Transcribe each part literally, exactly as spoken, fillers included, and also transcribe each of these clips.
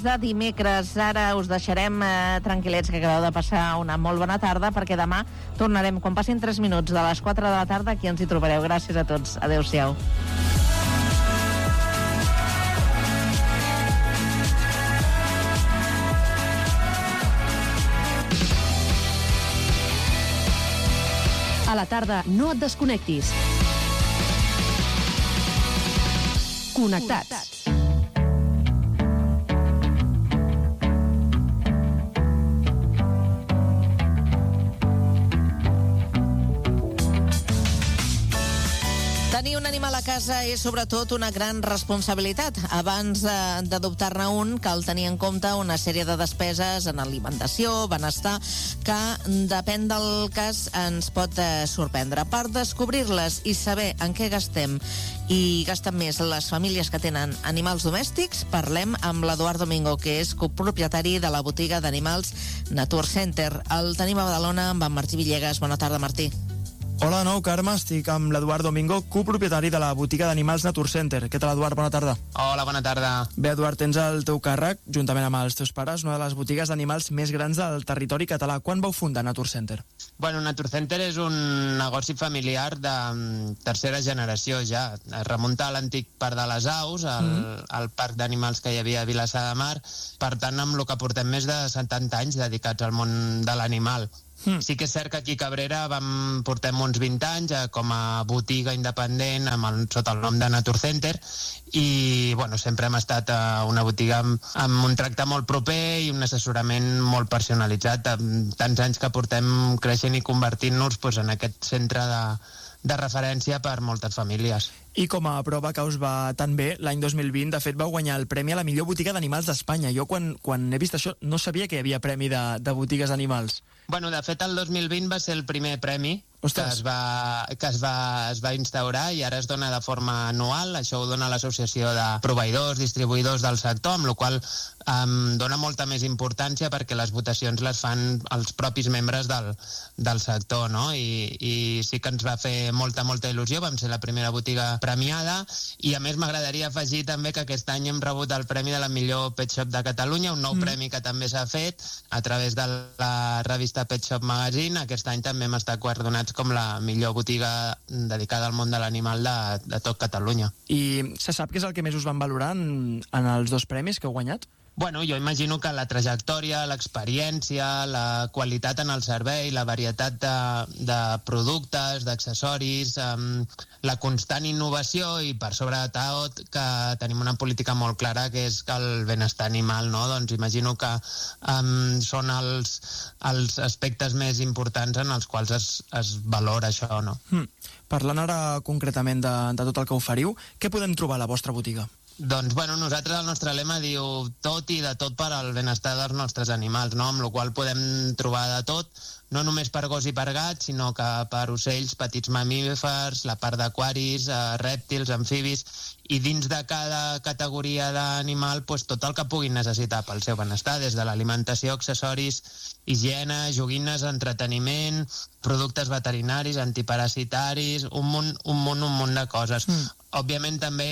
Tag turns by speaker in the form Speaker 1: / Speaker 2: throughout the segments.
Speaker 1: De dimecres, ara us deixarem eh, tranquil·lets, que acabeu de passar una molt bona tarda, perquè demà tornarem, quan passin tres minuts de les quatre de la tarda, aquí ens hi trobareu. Gràcies a tots. Adéu-siau.
Speaker 2: A la tarda, no et desconnectis. Connectats.
Speaker 1: Tenir un animal a casa és sobretot una gran responsabilitat. Abans eh, d'adoptar-ne un, cal tenir en compte una sèrie de despeses en alimentació, benestar, que depèn del cas ens pot eh, sorprendre. Per descobrir-les i saber en què gastem i gasten més les famílies que tenen animals domèstics, parlem amb l'Eduard Domingo, que és copropietari de la botiga d'animals Nature Center. El tenim a Badalona amb en Martí Villegas. Bona tarda, Martí.
Speaker 3: Hola de nou, Carme, estic amb l'Eduard Domingo, copropietari de la botiga d'animals Nature Center. Què tal, Eduard? Bona tarda.
Speaker 4: Hola, bona tarda.
Speaker 3: Bé, Eduard, tens al teu càrrec, juntament amb els teus pares, una de les botigues d'animals més grans del territori català. Quan vau fundar Nature Center?
Speaker 4: Bueno, Nature Center és un negoci familiar de tercera generació ja. Es remunta a l'antic Parc de les Aus, al, mm. al parc d'animals que hi havia a Vilassar de Mar. Per tant, amb el que portem més de setanta anys dedicats al món de l'animal. Mm. Sí que és cert que aquí a Cabrera vam, portem uns vint anys eh, com a botiga independent amb el, sota el nom de Nature Center i bueno, sempre hem estat eh, una botiga amb, amb un tracte molt proper i un assessorament molt personalitzat, amb tants anys que portem creixent i convertint-nos pues, en aquest centre de, de referència per moltes famílies.
Speaker 3: I com a prova que us va tan bé, l'any dos mil vint, de fet, vau guanyar el premi a la millor botiga d'animals d'Espanya. Jo, quan, quan he vist això, no sabia que hi havia premi de, de botigues d'animals.
Speaker 4: Bueno, de fet, el dos mil vint va ser el primer premi
Speaker 3: Ostres.
Speaker 4: que, es va, que es, va, es va instaurar i ara es dona de forma anual. Això ho dona l'Associació de Proveïdors, Distribuïdors del sector, amb la qual um, dona molta més importància perquè les votacions les fan els propis membres del, del sector, no? I, i sí que ens va fer molta, molta il·lusió. Vam ser la primera botiga premiada i a més m'agradaria afegir també que aquest any hem rebut el premi de la millor Pet Shop de Catalunya, un nou mm. premi que també s'ha fet a través de la revista Pet Shop Magazine. Aquest any també hem estat guardonats com la millor botiga dedicada al món de l'animal de, de tot Catalunya.
Speaker 3: I se sap què és el que més us van valorar en, en els dos premis que heu guanyat?
Speaker 4: Bueno, jo imagino que la trajectòria, l'experiència, la qualitat en el servei, la varietat de, de productes, d'accessoris, um, la constant innovació i per sobre de tot que tenim una política molt clara que és que el benestar animal, no? Doncs imagino que um, són els, els aspectes més importants en els quals es, es valora això, no?
Speaker 3: Hmm. Parlant ara concretament de, de tot el que oferiu, què podem trobar a la vostra botiga?
Speaker 4: Doncs, bueno, nosaltres el nostre lema diu tot i de tot per al benestar dels nostres animals, no? Amb la qual podem trobar de tot, no només per gos i per gat, sinó que per ocells, petits mamífers, la part d'aquaris, eh, rèptils, amfibis, i dins de cada categoria d'animal pues, tot el que puguin necessitar pel seu benestar, des de l'alimentació, accessoris, higiene, joguines, entreteniment, productes veterinaris, antiparasitaris, un munt, un munt, un munt de coses. Mm. Òbviament també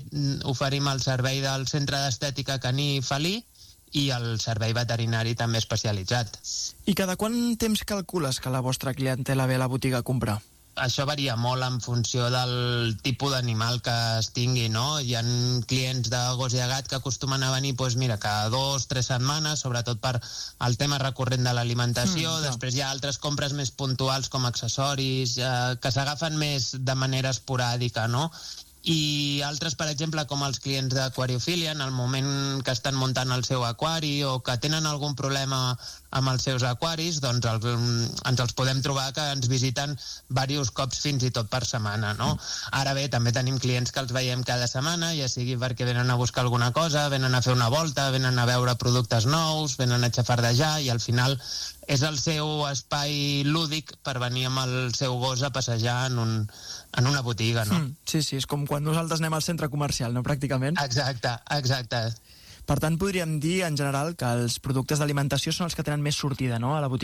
Speaker 4: oferim el servei del centre d'estètica caní i felí i el servei veterinari també especialitzat.
Speaker 3: I cada quant temps calcules que la vostra clientela ve a la botiga a comprar?
Speaker 4: Això varia molt en funció del tipus d'animal que es tingui, no? Hi ha clients de gos i de gat que acostumen a venir, doncs mira, cada dos, tres setmanes, sobretot per el tema recurrent de l'alimentació. Mm, Després hi ha altres compres més puntuals com accessoris, eh, que s'agafen més de manera esporàdica, no? I altres, per exemple, com els clients d'aquariofília, en el moment que estan muntant el seu aquari o que tenen algun problema amb els seus aquaris, doncs el, ens els podem trobar que ens visiten diversos cops fins i tot per setmana, no? Ara bé, també tenim clients que els veiem cada setmana, ja sigui perquè venen a buscar alguna cosa, venen a fer una volta, venen a veure productes nous, venen a xafardejar i al final és el seu espai lúdic per venir amb el seu gos a passejar en, un, en una botiga, no?
Speaker 3: Mm, sí, sí, és com quan nosaltres anem al centre comercial, no? Pràcticament.
Speaker 4: Exacte, exacte.
Speaker 3: Per tant, podríem dir, en general, que els productes d'alimentació són els que tenen més sortida, no?, a la botiga?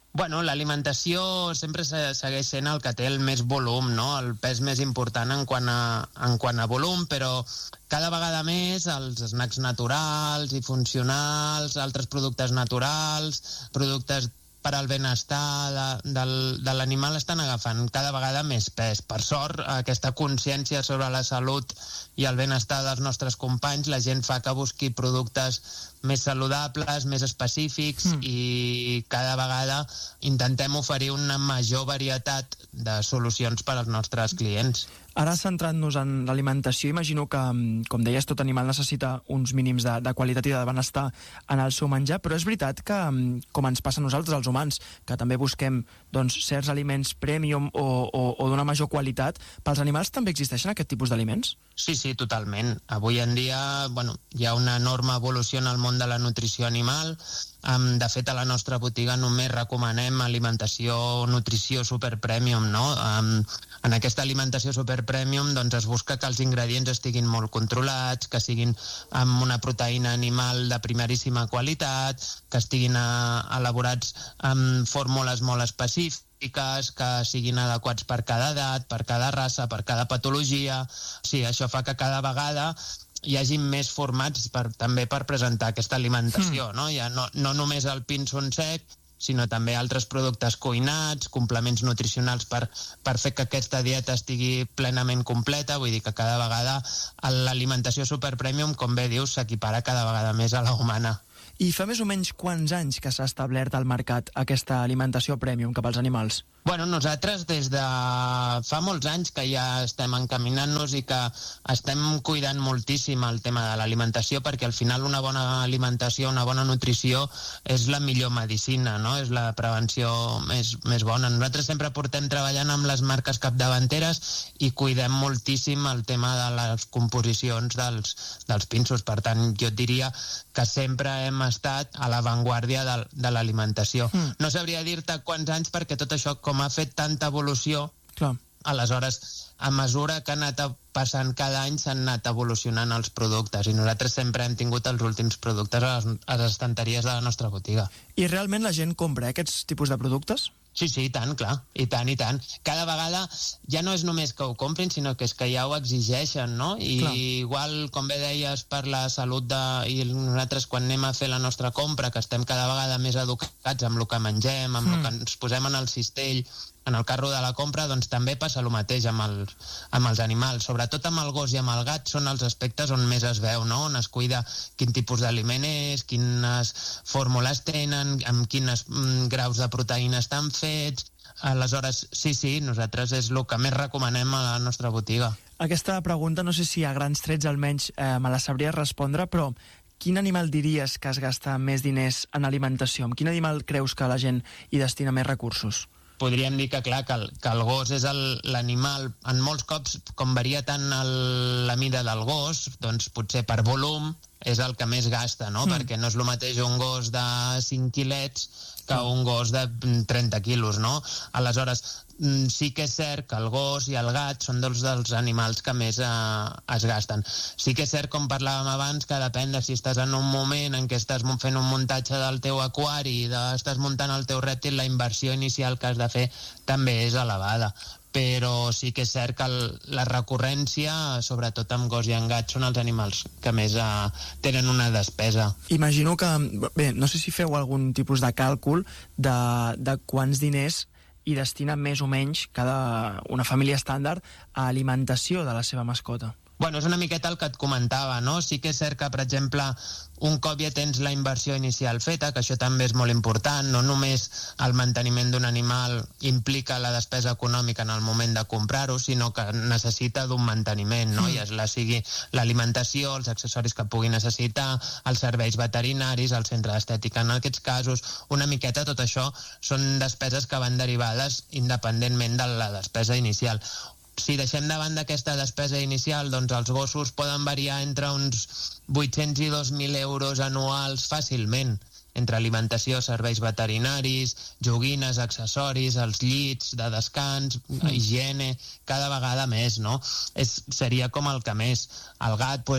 Speaker 4: Bueno, l'alimentació sempre segueix sent el que té el més volum, no? El pes més important en quant a, en quant a volum, però cada vegada més els snacks naturals i funcionals, altres productes naturals, productes per al benestar de, de, de l'animal estan agafant cada vegada més pes. Per sort, aquesta consciència sobre la salut i el benestar dels nostres companys, la gent fa que busqui productes més saludables, més específics mm. i cada vegada intentem oferir una major varietat de solucions per als nostres clients.
Speaker 3: Ara, centrant-nos en l'alimentació, imagino que, com deies, tot animal necessita uns mínims de, de qualitat i de benestar en el seu menjar, però és veritat que, com ens passa a nosaltres, els humans, que també busquem doncs, certs aliments premium o, o, o d'una major qualitat, pels animals també existeixen aquest tipus d'aliments?
Speaker 4: Sí, sí, totalment. Avui en dia, bueno, hi ha una enorme evolució en el món de la nutrició animal. Um, de fet, a la nostra botiga només recomanem alimentació o nutrició superpremium, no? Um, en aquesta alimentació superpremium doncs, es busca que els ingredients estiguin molt controlats, que siguin amb una proteïna animal de primeríssima qualitat, que estiguin uh, elaborats amb fórmules molt específiques, que siguin adequats per cada edat, per cada raça, per cada patologia. Sí, això fa que cada vegada hi hagi més formats per, també per presentar aquesta alimentació, mm. no? Ja no, no només el pinso en sec, sinó també altres productes cuinats, complements nutricionals per, per fer que aquesta dieta estigui plenament completa. Vull dir que cada vegada l'alimentació superpremium, com bé dius, s'equipara cada vegada més a la humana.
Speaker 3: I fa més o menys quants anys que s'ha establert al mercat aquesta alimentació premium cap als animals?
Speaker 4: Bueno, nosaltres des de fa molts anys que ja estem encaminant-nos i que estem cuidant moltíssim el tema de l'alimentació, perquè al final una bona alimentació, una bona nutrició és la millor medicina, no? És la prevenció més, més bona. Nosaltres sempre portem treballant amb les marques capdavanteres i cuidem moltíssim el tema de les composicions dels, dels pinsos. Per tant, jo et diria que sempre hem estat a l'avantguàrdia de, de l'alimentació. Mm. No sabria dir-te quants anys, perquè tot això, com ha fet tanta evolució,
Speaker 3: clar,
Speaker 4: aleshores, a mesura que ha anat passant cada any, s'han anat evolucionant els productes, i nosaltres sempre hem tingut els últims productes a les, a les estanteries de la nostra botiga.
Speaker 3: I realment la gent compra aquests tipus de productes?
Speaker 4: Sí, sí, i tant, clar, i tant, i tant. Cada vegada ja no és només que ho comprin, sinó que és que ja ho exigeixen, no? I clar, igual, com bé deies, per la salut de... I nosaltres, quan anem a fer la nostra compra, que estem cada vegada més educats amb el que mengem, amb mm. el que ens posem en el cistell, en el carro de la compra, doncs també passa el mateix amb, el, amb els animals. Sobretot amb el gos i amb el gat són els aspectes on més es veu, no? On es cuida quin tipus d'aliment és, quines fórmules tenen, amb quins mm, graus de proteïna estan fets. Aleshores, sí, sí, nosaltres és el que més recomanem a la nostra botiga.
Speaker 3: Aquesta pregunta, no sé si a grans trets almenys eh, me la sabries respondre, però quin animal diries que es gasta més diners en alimentació? Amb quin animal creus que la gent hi destina més recursos?
Speaker 4: Podríem dir que, clar, que el, que el gos és l'animal, en molts cops, com varia tant el, la mida del gos, doncs potser per volum és el que més gasta, no? Mm. Perquè no és el mateix un gos de cinc quilets que un gos de trenta quilos, no? Aleshores, sí que és cert que el gos i el gat són dos dels animals que més eh, es gasten. Sí que és cert, com parlàvem abans, que depèn de si estàs en un moment en què estàs fent un muntatge del teu aquari i de, estàs muntant el teu rèptil, la inversió inicial que has de fer també és elevada. Però sí que és cert que el, la recurrència, sobretot amb gos i amb gat, són els animals que més eh, tenen una despesa.
Speaker 3: Imagino que, bé, no sé si feu algun tipus de càlcul de, de quants diners hi destina més o menys cada una família estàndard a alimentació de la seva mascota.
Speaker 4: Bueno, és una miqueta el que et comentava, no? Sí que és cert que, per exemple, un cop ja tens la inversió inicial feta, que això també és molt important, no només el manteniment d'un animal implica la despesa econòmica en el moment de comprar-ho, sinó que necessita d'un manteniment, no? Mm. Ja la sigui l'alimentació, els accessoris que pugui necessitar, els serveis veterinaris, el centre d'estètica en aquests casos, una miqueta tot això són despeses que van derivades independentment de la despesa inicial. Si deixem de banda aquesta despesa inicial, doncs els gossos poden variar entre uns vuit-cents i dos mil euros anuals fàcilment, entre alimentació, serveis veterinaris, joguines, accessoris, els llits de descans, mm. higiene, cada vegada més, no? És, seria com el que més. El gat, doncs,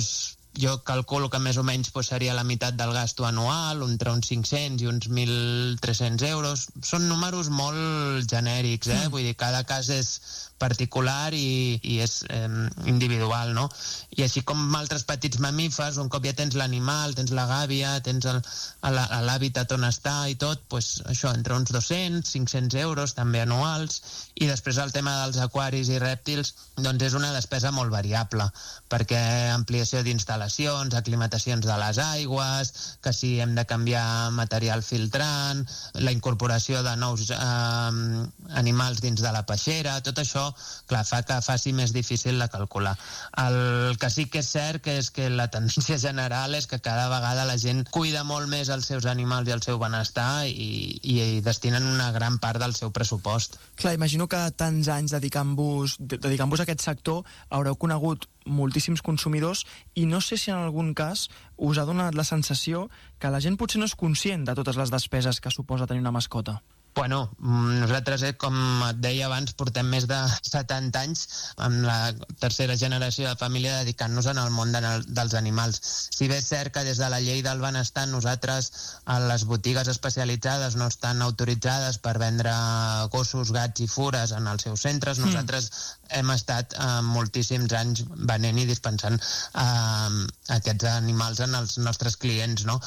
Speaker 4: jo calculo que més o menys pues, seria la meitat del gasto anual, entre uns cinc-cents i uns mil tres-cents euros. Són números molt genèrics, eh? Mm. Vull dir, cada cas és particular i, i és eh, individual, no? I així com altres petits mamífers, un cop ja tens l'animal, tens la gàbia, tens el, l'hàbitat on està i tot, pues, això, entre uns dos-cents, cinc-cents euros, també anuals, i després el tema dels aquaris i rèptils, doncs és una despesa molt variable, perquè ampliació d'instal·lacions, aclimatacions de les aigües, que si hem de canviar material filtrant, la incorporació de nous eh, animals dins de la peixera, tot això, clar, fa que faci més difícil de calcular. El que sí que és cert que és que la tendència general és que cada vegada la gent cuida molt més els seus animals i el seu benestar i, i, i destinen una gran part del seu pressupost.
Speaker 3: Clar, imagino que tants anys dedicant-vos dedicant-vos a aquest sector haureu conegut moltíssims consumidors i no sé si en algun cas us ha donat la sensació que la gent potser no és conscient de totes les despeses que suposa tenir una mascota.
Speaker 4: Bueno, nosaltres, eh, com et deia abans, portem més de setanta anys amb la tercera generació de família dedicant-nos en el món de, dels animals. Si bé és cert que des de la llei del benestar nosaltres a les botigues especialitzades no estan autoritzades per vendre gossos, gats i fures en els seus centres, nosaltres mm. hem estat eh, moltíssims anys venent i dispensant eh, aquests animals en els nostres clients, no?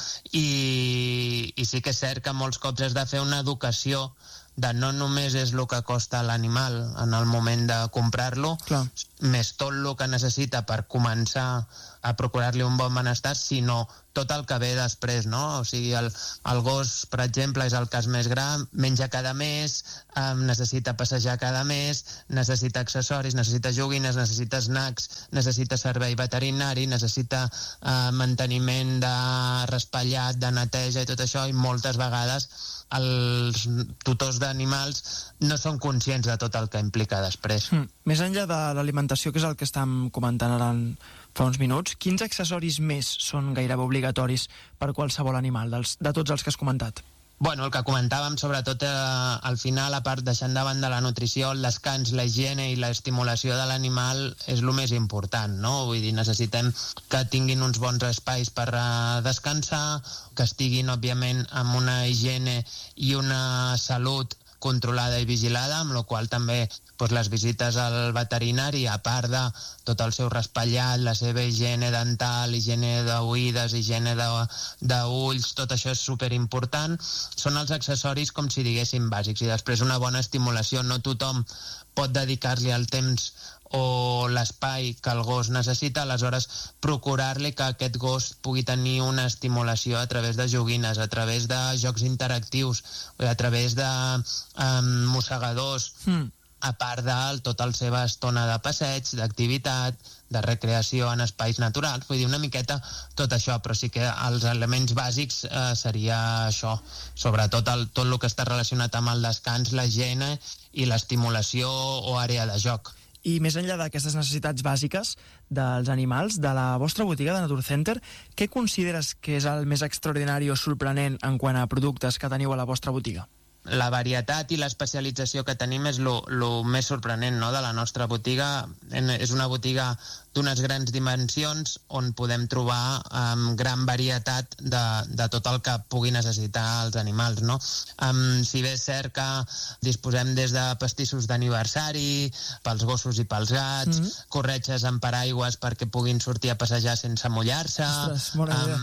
Speaker 4: I, i sí que és cert que molts cops has de fer una educació de no només és el que costa l'animal en el moment de comprar-lo, clar, més tot el que necessita per començar a procurar-li un bon benestar, sinó tot el que ve després, no? O sigui, el, el gos, per exemple, és el cas més gran, menja cada mes, eh, necessita passejar cada mes, necessita accessoris, necessita joguines, necessita snacks, necessita servei veterinari, necessita eh, manteniment de raspallat, de neteja i tot això, i moltes vegades els tutors d'animals no són conscients de tot el que implica després.
Speaker 3: Mm. Més enllà de l'alimentació, que és el que estàvem comentant ara en, fa uns minuts, quins accessoris més són gairebé obligatoris per qualsevol animal, dels, de tots els que has comentat?
Speaker 4: Bueno, el que comentàvem, sobretot eh, al final, a part deixant de banda la nutrició, el descans, la higiene i l'estimulació de l'animal és el més important, no? Vull dir, necessitem que tinguin uns bons espais per uh, descansar, que estiguin, òbviament, amb una higiene i una salut controlada i vigilada, amb la qual també doncs, les visites al veterinari, a part de tot el seu raspallat, la seva higiene dental, higiene d'oïdes, higiene d'ulls, tot això és superimportant. Són els accessoris, com si diguéssim, bàsics. I després una bona estimulació. No tothom pot dedicar-li el temps o l'espai que el gos necessita, aleshores procurar-li que aquest gos pugui tenir una estimulació a través de joguines, a través de jocs interactius, a través de um, mossegadors, mm. a part de tota la seva estona de passeig, d'activitat, de recreació en espais naturals, vull dir, una miqueta tot això, però sí que els elements bàsics eh, seria això, sobretot el, tot el que està relacionat amb el descans, la higiene i l'estimulació o àrea de joc.
Speaker 3: I més enllà d'aquestes necessitats bàsiques dels animals, de la vostra botiga de Nature Center, què consideres que és el més extraordinari o sorprenent en quant a productes que teniu a la vostra botiga?
Speaker 4: La varietat i l'especialització que tenim és el més sorprenent, no?, de la nostra botiga. És una botiga d'unes grans dimensions on podem trobar um, gran varietat de, de tot el que pugui necessitar els animals, no? Um, si bé és cert que disposem des de pastissos d'aniversari, pels gossos i pels gats, mm-hmm. corretges amb paraigües perquè puguin sortir a passejar sense mullar-se.
Speaker 3: Ostres, bona idea.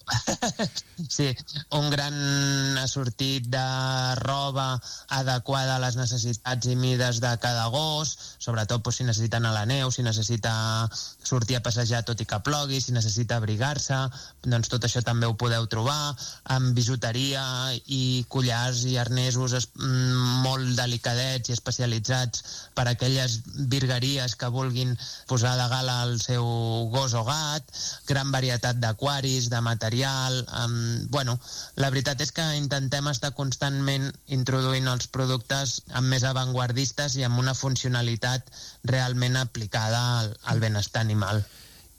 Speaker 4: Um, sí, un gran assortit de roba adequada a les necessitats i mides de cada gos, sobretot doncs, si necessiten a la neu, si necessita sortir a passejar tot i que plogui, si necessita abrigar-se, doncs tot això també ho podeu trobar, amb bijuteria i collars i arnesos es, molt delicadets i especialitzats per a aquelles virgueries que vulguin posar de gala al seu gos o gat, gran varietat d'aquaris, de material, um, bueno, la veritat és que intentem estar constantment introduint els productes amb més avantguardistes i amb una funcionalitat realment aplicada al, al benestar animal.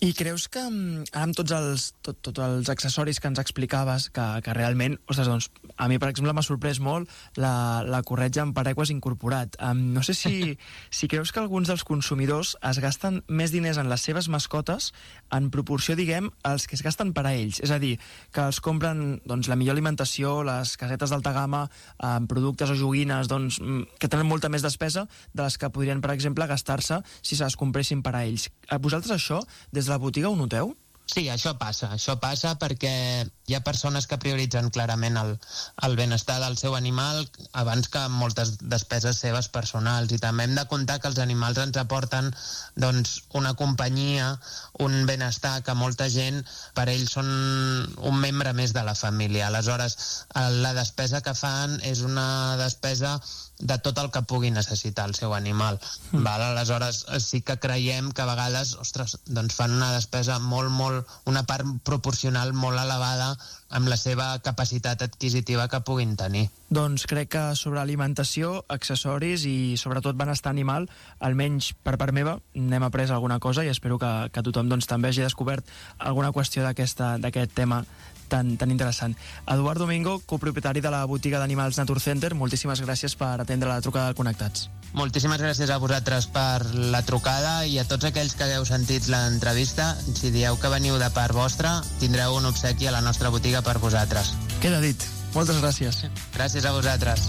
Speaker 3: I creus que ara amb tots els, tot, tot els accessoris que ens explicaves, que, que realment, ostres, doncs, a mi, per exemple, m'ha sorprès molt la, la corretja amb paraigües incorporat. Um, no sé si, si creus que alguns dels consumidors es gasten més diners en les seves mascotes en proporció, diguem, als que es gasten per a ells. És a dir, que els compren doncs, la millor alimentació, les casetes d'alta gamma, um, productes o joguines doncs, que tenen molta més despesa de les que podrien, per exemple, gastar-se si se les compressin per a ells. A vosaltres això, des de la botiga, ho noteu?
Speaker 4: Sí, això passa, això passa perquè hi ha persones que prioritzen clarament el, el benestar del seu animal abans que moltes despeses seves personals, i també hem de comptar que els animals ens aporten doncs, una companyia, un benestar que molta gent, per ells són un membre més de la família. Aleshores, la despesa que fan és una despesa de tot el que pugui necessitar el seu animal. Mm. Val? Aleshores, sí que creiem que a vegades, ostres, doncs fan una despesa molt, molt, una part proporcional molt elevada amb la seva capacitat adquisitiva que puguin tenir.
Speaker 3: Doncs crec que sobre alimentació, accessoris i sobretot benestar animal, almenys per part meva, n'hem après alguna cosa i espero que, que tothom doncs, també hagi descobert alguna qüestió d'aquest tema tan, tan interessant. Eduard Domingo, copropietari de la botiga d'animals Nature Center, moltíssimes gràcies per atendre la trucada de Connectats.
Speaker 4: Moltíssimes gràcies a vosaltres per la trucada i a tots aquells que hagueu sentit l'entrevista. Si dieu que veniu de part vostra, tindreu un obsequi a la nostra botiga per vosaltres.
Speaker 3: Queda dit. Moltes gràcies.
Speaker 4: Gràcies a vosaltres.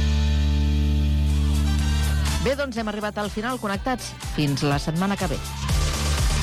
Speaker 1: Bé, doncs hem arribat al final. Connectats. Fins la setmana que ve.